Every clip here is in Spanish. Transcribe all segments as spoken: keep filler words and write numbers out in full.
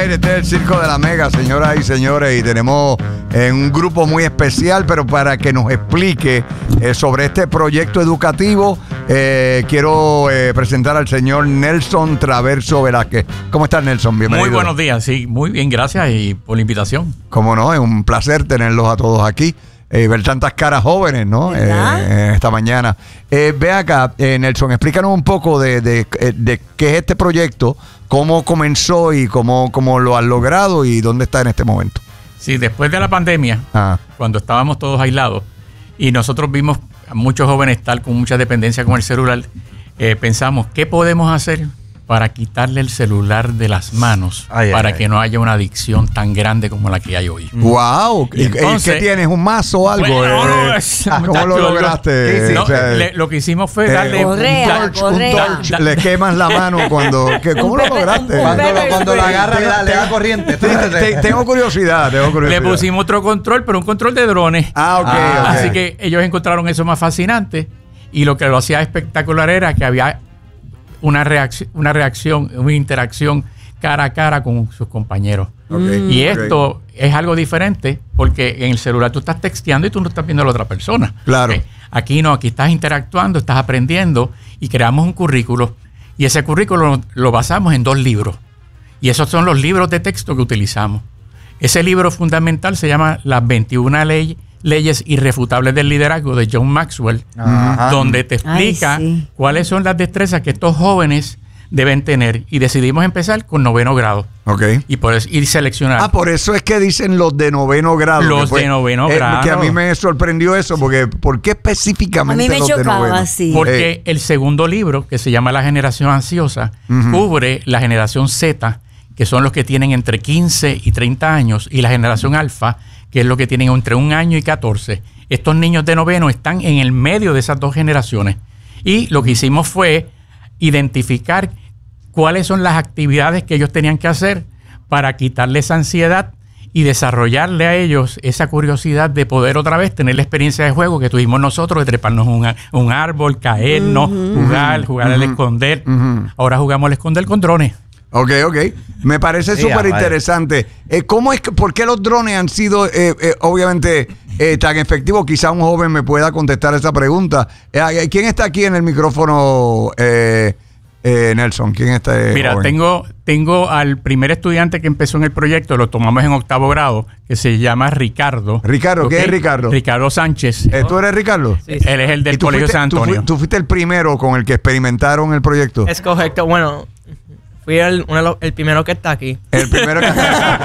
right, este es el Circo de la Mega, señoras y señores, y tenemos eh, un grupo muy especial, pero para que nos explique eh, sobre este proyecto educativo, eh, quiero eh, presentar al señor Nelson Traverso Velázquez. ¿Cómo estás, Nelson? Bienvenido. Muy buenos días, sí, muy bien, gracias y por la invitación. Cómo no, es un placer tenerlos a todos aquí. Eh, ver tantas caras jóvenes, ¿no? Eh, esta mañana. Eh, ve acá, eh, Nelson, explícanos un poco de, de, de qué es este proyecto, cómo comenzó y cómo, cómo lo has logrado y dónde está en este momento. Sí, después de la pandemia, ah. cuando estábamos todos aislados y nosotros vimos a muchos jóvenes estar con mucha dependencia con el celular, eh, pensamos, ¿qué podemos hacer para quitarle el celular de las manos ay, para ay, que ay. no haya una adicción tan grande como la que hay hoy? ¡Wow! ¿Y entonces, ¿qué tienes? ¿Un mazo o algo? Bueno, no, eh, ah, ¿Cómo lo lograste? No, o sea, le, lo que hicimos fue darle... Eh, correa, un torch, correa. un torch, le quemas la mano cuando... ¿qué, ¿Cómo lo lograste? Cuando, cuando la agarra le da, le da corriente. Te, te, tengo curiosidad, tengo curiosidad. Le pusimos otro control, pero un control de drones. Ah, ok. Ah, okay. Así que ellos encontraron eso más fascinante y lo que lo hacía espectacular era que había... Una reacción, una reacción, una interacción cara a cara con sus compañeros. Okay, y esto okay. es algo diferente porque en el celular tú estás texteando y tú no estás viendo a la otra persona. Claro. Okay. Aquí no, aquí estás interactuando, estás aprendiendo y creamos un currículo. Y ese currículo lo, lo basamos en dos libros. Y esos son los libros de texto que utilizamos. Ese libro fundamental se llama Las veintiuna leyes. Leyes irrefutables del liderazgo de John Maxwell, ajá, donde te explica Ay, sí. cuáles son las destrezas que estos jóvenes deben tener. Y decidimos empezar con noveno grado. Okay. Y por eso ir seleccionar. Ah, por eso es que dicen los de noveno grado. Los fue, de noveno eh, grado. Que a mí me sorprendió eso, porque ¿por qué específicamente a mí me los chocaba, de noveno? Sí. Porque eh. el segundo libro, que se llama La generación ansiosa, uh-huh. cubre la generación Z, que son los que tienen entre quince y treinta años, y la generación alfa, que es lo que tienen entre un año y catorce. Estos niños de noveno están en el medio de esas dos generaciones. Y lo que hicimos fue identificar cuáles son las actividades que ellos tenían que hacer para quitarles esa ansiedad y desarrollarle a ellos esa curiosidad de poder otra vez tener la experiencia de juego que tuvimos nosotros, de treparnos un, un árbol, caernos, uh-huh. jugar, jugar uh-huh. al esconder. Uh-huh. Ahora jugamos al esconder con drones. Ok, ok. Me parece súper interesante. Eh, ¿Cómo es que, por qué los drones han sido, eh, eh, obviamente, eh, tan efectivos? Quizá un joven me pueda contestar esa pregunta. Eh, ¿Quién está aquí en el micrófono, eh, eh, Nelson? ¿Quién está? Eh, Mira, joven? tengo tengo al primer estudiante que empezó en el proyecto, lo tomamos en octavo grado, que se llama Ricardo. Ricardo, ¿okay? ¿Qué es Ricardo? Ricardo Sánchez. Eh, ¿Tú eres Ricardo? Sí, sí. Él es el del Colegio fuiste, San Antonio. Tú fuiste, tú fuiste el primero con el que experimentaron el proyecto. Es correcto. Bueno... Fui el, uno, el primero que está aquí. El primero que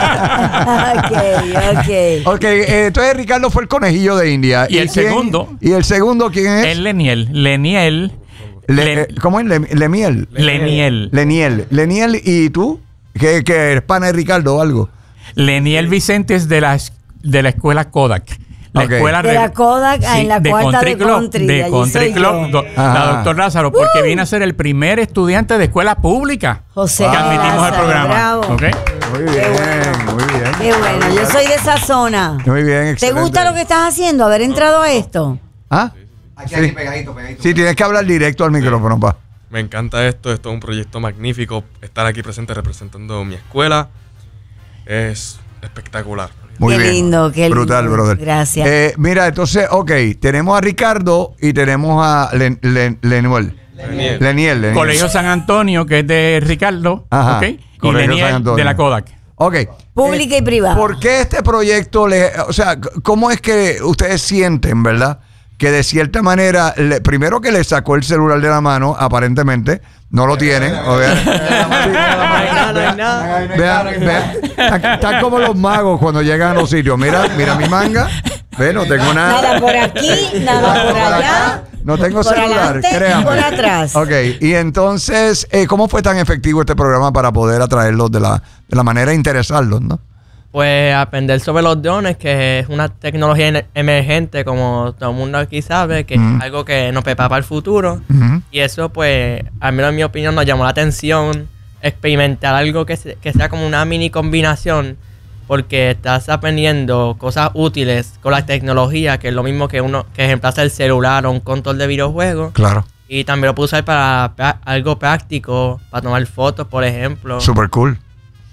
está aquí. Ok, ok. Ok, eh, entonces Ricardo fue el conejillo de India. ¿Y, ¿Y el quién? segundo? ¿Y el segundo quién es? Es Leniel. Leniel. Le, Le, ¿Cómo es? Le, Lemiel. Leniel. Leniel. Leniel. ¿Y tú? ¿Que, que eres pana de Ricardo o algo? Leniel Vicente es de la, de la escuela Kodak. La okay. escuela de la Kodak, sí, en la de cuarta Country de Country. De Country Club, do, la doctor Lázaro, porque uh. viene a ser el primer estudiante de escuela pública José que admitimos Lázaro, al programa. Bravo. Okay. Muy bien, bueno. muy bien. Qué bueno, yo soy de esa zona. Muy bien, excelente. ¿Te gusta lo que estás haciendo, haber entrado a esto? ¿Ah? Aquí, aquí, pegadito, pegadito. Sí, tienes que hablar directo al micrófono, pa. Me encanta esto, esto es un proyecto magnífico. Estar aquí presente representando mi escuela es espectacular. Muy qué bien. lindo, qué brutal, lindo. brother. Gracias. Eh, mira, entonces, ok, tenemos a Ricardo y tenemos a Len, Len, Lenuel. Leniel. Leniel, Leniel. Colegio San Antonio, que es de Ricardo, Ajá. okay, y Colegio Leniel de la Kodak. Ok. Pública eh, y privada. ¿Por qué este proyecto, le, o sea, cómo es que ustedes sienten, verdad, que de cierta manera, le, primero que le sacó el celular de la mano, aparentemente, no lo tienen. Vean, vean, están como los magos cuando llegan a los sitios. Mira, mira mi manga. Ve, no tengo nada. Nada por aquí, nada por allá. No tengo por celular, créanme. Por atrás. Ok, y entonces, eh, ¿cómo fue tan efectivo este programa para poder atraerlos de la, de la manera de interesarlos, no? Pues aprender sobre los drones, que es una tecnología emergente, como todo el mundo aquí sabe, que uh-huh. es algo que nos prepara para el futuro. Uh-huh. Y eso, pues, al menos en mi opinión, nos llamó la atención experimentar algo que, se, que sea como una mini combinación, porque estás aprendiendo cosas útiles con la tecnología, que es lo mismo que uno que reemplaza el celular o un control de videojuegos. Claro. Y también lo puedo usar para, para algo práctico, para tomar fotos, por ejemplo. Super cool.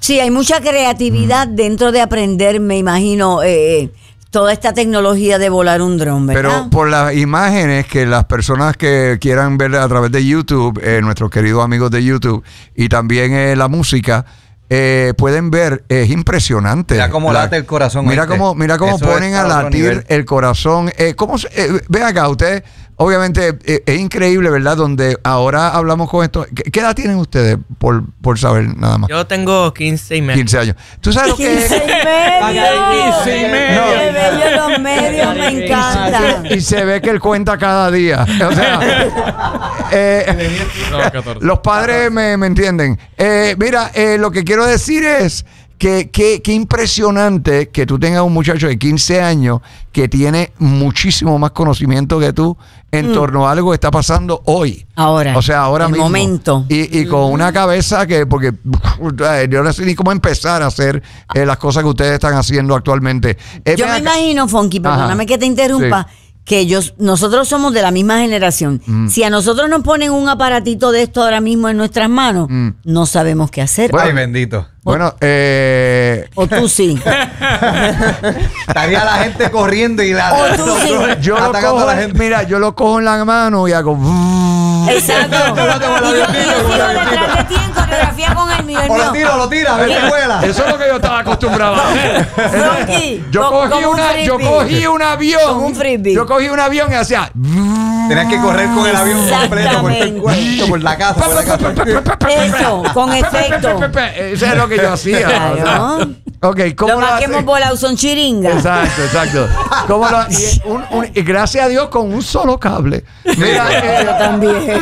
Sí, hay mucha creatividad mm. dentro de aprender, me imagino, eh, toda esta tecnología de volar un dron, ¿verdad? Pero por las imágenes que las personas que quieran ver a través de YouTube, eh, nuestros queridos amigos de YouTube, y también eh, la música, eh, pueden ver, es impresionante. Mira cómo la, late el corazón. Mira este. cómo, mira cómo ponen a latir nivel. el corazón. Eh, ¿cómo, eh, ven acá, usted, obviamente, eh, es increíble, ¿verdad? Donde ahora hablamos con esto. ¿Qué, qué edad tienen ustedes, por, por saber nada más? Yo tengo quince y medio. quince años. ¿Tú sabes lo que es? quince y medio. quince y medio. No. Qué bello los medios, me encanta. Y se ve que él cuenta cada día. O sea, eh, los padres me, me entienden. Eh, mira, eh, lo que quiero decir es que, que, que impresionante que tú tengas un muchacho de quince años que tiene muchísimo más conocimiento que tú en mm. torno a algo que está pasando hoy. Ahora. O sea, ahora el mismo. momento. Y, y con mm. una cabeza que, porque yo no sé ni cómo empezar a hacer eh, las cosas que ustedes están haciendo actualmente. Eh, yo me acá. imagino, Fonky, perdóname Ajá. que te interrumpa. Sí. Que ellos, nosotros somos de la misma generación. Mm. Si a nosotros nos ponen un aparatito de esto ahora mismo en nuestras manos, mm. no sabemos qué hacer. Ay, bendito. O, bueno, eh... o tú sí. Estaría la gente corriendo y la... O tú sí. Yo lo cojo, a la gente. Mira, yo lo cojo en la mano y hago... Exacto. Y yo, y yo sigo detrás de ti en coreografía con el mío. El o mío. lo tiro, lo tira, a ver si vuela. Eso es lo que yo estaba acostumbrado a hacer. Frankie, yo, con, cogí una, yo cogí un avión. Con un frisbee. Yo cogí un avión y hacía... Tenías que correr con el avión completo por el cuarto, por la casa, por la casa. Eso, con efecto. Eso es lo que yo hacía. Claro. Okay, ¿cómo lo lo más que hemos volado son chiringas. Exacto, exacto. ¿Cómo lo, y, un, un, y gracias a Dios con un solo cable. Mira, eh, yo también.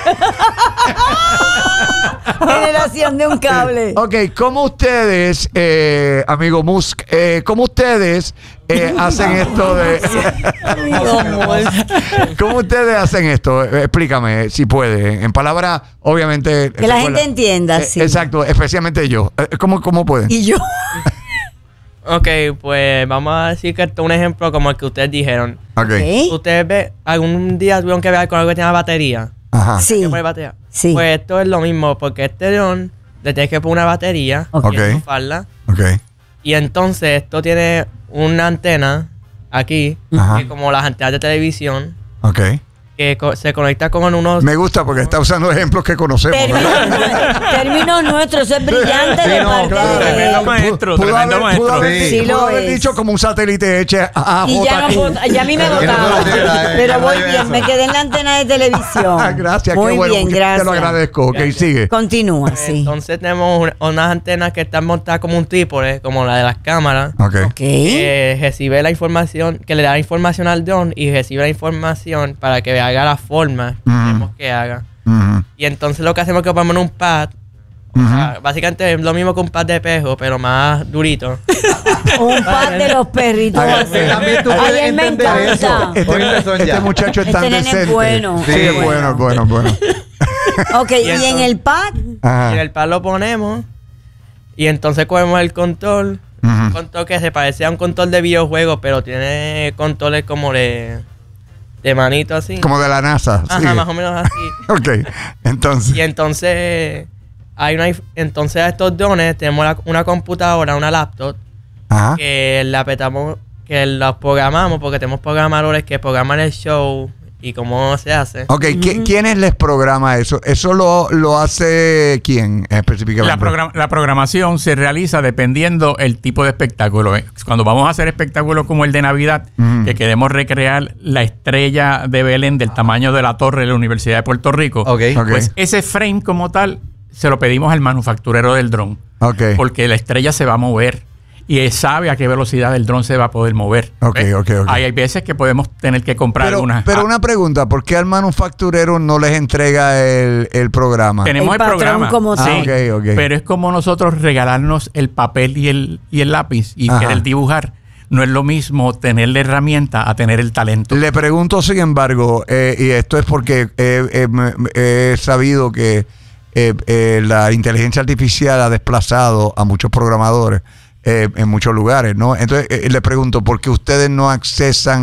Generación de un cable. Ok, ¿cómo ustedes, eh, amigo Musk, eh, cómo ustedes eh, hacen esto de... ¿Cómo ustedes hacen esto? Explícame, si puede. En palabras, obviamente... Que la gente entienda, eh, sí. Exacto, especialmente yo. ¿Cómo, cómo pueden? Y yo... Ok, pues vamos a decir que esto es un ejemplo como el que ustedes dijeron. Okay. Ustedes ve, algún día tuvieron que ver con algo que tenga batería. Ajá. Sí. ¿Qué pone batería? Sí. Pues esto es lo mismo, porque este dron le tienes que poner una batería, Ok. y enchufarla, Ok. y entonces esto tiene una antena aquí, Ajá. que como las antenas de televisión, Ok. que co- se conecta con unos... Me gusta porque está usando ejemplos que conocemos. Términos, términos nuestros, eso es brillante Sí, de no, parte claro, de tremendo él. maestro, Pudo tremendo haber, maestro. pudo haber, Sí, pudo lo haber es. dicho como un satélite hecho a Y ya, no, vota- ya a mí me votaba. Pero voy bien, me quedé en la antena de televisión. Gracias, Muy qué bueno. bien, Te gracias. lo agradezco. Ok, sigue. Continúa, sí. Entonces tenemos un- unas antenas que están montadas como un trípode, como la de las cámaras, Ok. Ok. que recibe la información, que le da información al dron y recibe la información para que haga la forma que Ujú. queremos que haga. Ujú. Y entonces lo que hacemos es que ponemos en un pad. O sea, básicamente es lo mismo que un pad de pejo, pero más durito. Un par de los perritos. Ay, así. También tú Ay, puedes él me entender encanta. eso. Este, Oíste, Sonia. este muchacho es Este tan nene es decente. bueno. Sí, Sí, es bueno, es bueno, es bueno. Ok, y en el pad, Y en Ajá. el pad lo ponemos. Y entonces cogemos el control. Ujú. Un control que se parece a un control de videojuego, pero tiene controles como de, de manito así. Como de la NASA. Ajá, sigue. más o menos así. Ok, entonces. Y entonces, hay una, inf- entonces a estos drones tenemos la- una computadora, una laptop, Ajá. que la apretamos, que los programamos, porque tenemos programadores que programan el show y cómo se hace. Ok, ¿qui- ¿quiénes les programa eso? ¿Eso lo, lo hace quién específicamente? La, program- la programación se realiza dependiendo el tipo de espectáculo. ¿eh? Cuando vamos a hacer espectáculos como el de Navidad, Ujú. que queremos recrear la estrella de Belén del tamaño de la torre de la Universidad de Puerto Rico, Ok. Ok. pues ese frame como tal se lo pedimos al manufacturero del dron, Ok. porque la estrella se va a mover y él sabe a qué velocidad el dron se va a poder mover. Ok, ¿ves? ok, ok. Hay, hay veces que podemos tener que comprar Pero, una... pero ah, una pregunta, ¿por qué al manufacturero no les entrega el, el programa? Tenemos El el, patrón programa. como sí, tal. Ah, ok, ok. Pero es como nosotros regalarnos el papel y el, y el lápiz y Ajá. querer dibujar. No es lo mismo tener la herramienta a tener el talento. Le pregunto, sin embargo, eh, y esto es porque eh, eh, me- me- he sabido que eh, eh, la inteligencia artificial ha desplazado a muchos programadores eh, en muchos lugares, ¿no? Entonces, eh, le pregunto, ¿por qué ustedes no accesan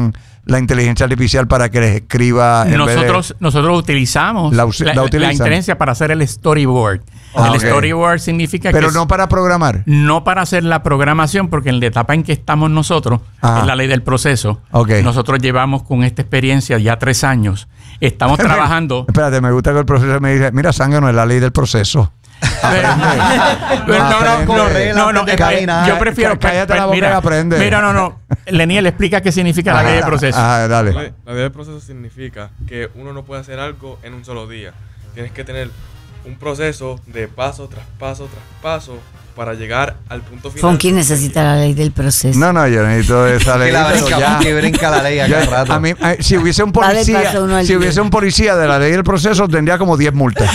la inteligencia artificial para que les escriba. En Nosotros, vez de, nosotros utilizamos la, la, la, la, la inteligencia para hacer el storyboard. Ah, el okay. storyboard significa Pero que... no para programar. No para hacer la programación, porque en la etapa en que estamos nosotros, Ajá. es la ley del proceso. Okay. Nosotros llevamos con esta experiencia ya tres años. Estamos trabajando... Espérate, me gusta que el profesor me dice, mira, zángano, es la ley del proceso. Pero, pero no, no, no, no, no, eh, yo prefiero... Cállate la boca mira, y aprende. Mira, no, no. Leniel, explica qué significa la ley del proceso. Ah, dale. La ley, la ley del proceso significa que uno no puede hacer algo en un solo día. Tienes que tener un proceso de paso tras paso tras paso para llegar al punto final. Fonky necesita la ley del proceso. No, no, yo necesito esa ley. Que la pero brinca, ya. que brinca la ley a cada Ya, rato. a mí, eh, si hubiese un Dale policía, paso uno al si día. hubiese un policía de la ley del proceso, tendría como diez multas.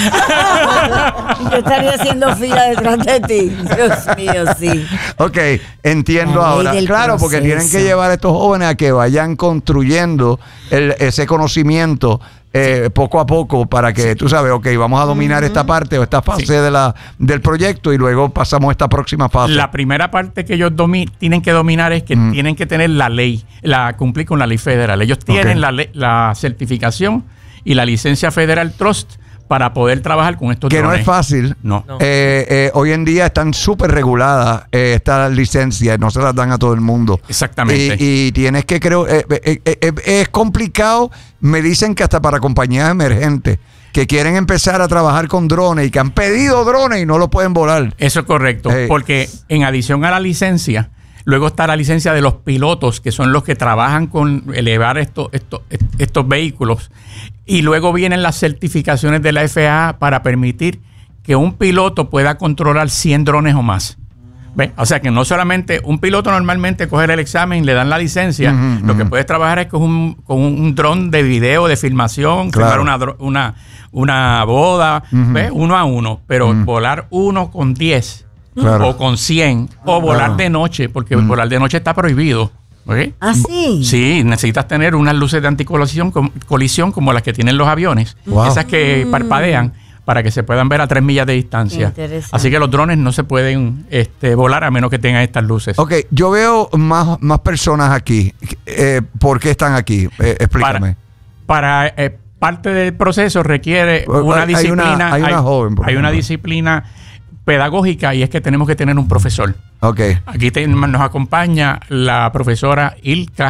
Yo estaría haciendo fila detrás de ti. Dios mío, sí. Ok, entiendo La ley ahora. del Claro, porque proceso. tienen que llevar a estos jóvenes a que vayan construyendo el- ese conocimiento eh, poco a poco para que tú sabes, ok, vamos a dominar esta parte o esta fase Sí. de la, del proyecto y luego pasamos a esta próxima fase. La primera parte que ellos domi- tienen que dominar es que Mm. tienen que tener la ley, la cumplir con la ley federal. Ellos tienen Ok. la, le- la certificación y la licencia Federal Trust para poder trabajar con estos que no drones. es fácil. No. No. Eh, eh, hoy en día están súper reguladas eh, estas licencias, no se las dan a todo el mundo. Exactamente. Y, y tienes que, creo, eh, eh, eh, eh, es complicado. Me dicen que hasta para compañías emergentes que quieren empezar a trabajar con drones y que han pedido drones y no lo pueden volar. Eso es correcto, Hey. porque en adición a la licencia, luego está la licencia de los pilotos, que son los que trabajan con elevar estos, estos, estos vehículos. Y luego vienen las certificaciones de la F A A para permitir que un piloto pueda controlar cien drones o más. ¿Ve? O sea que no solamente un piloto normalmente coge el examen, le dan la licencia, Ujú, lo que ujú. puedes trabajar es con un, con un dron de video, de filmación, Claro. filmar una, dro- una, una boda, Ujú. ¿ve? Uno a uno, pero Ujú. volar uno con diez Claro. o con cien o volar Claro. de noche, porque Mm. volar de noche está prohibido. ¿Ok? ¿Ah, sí? Sí, necesitas tener unas luces de anticolisión com- colisión como las que tienen los aviones, Wow. esas que parpadean para que se puedan ver a tres millas de distancia. Interesante. Así que los drones no se pueden este, volar a menos que tengan estas luces. Ok, yo veo más, más personas aquí. Eh, ¿Por qué están aquí? Eh, explícame. Para, para, eh, parte del proceso requiere Hay una una- disciplina. hay una joven, por hay una ejemplo. disciplina pedagógica y es que tenemos que tener un profesor. Ok. Aquí te- nos acompaña la profesora Ilka